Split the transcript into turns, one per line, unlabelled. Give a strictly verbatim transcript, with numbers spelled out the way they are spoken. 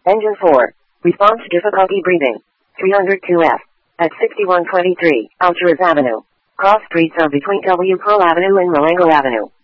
Engine four. Response difficulty breathing. three oh two F. At sixty-one twenty-three, Alturas Avenue. Cross streets are between W. Pearl Avenue and Marengo Avenue.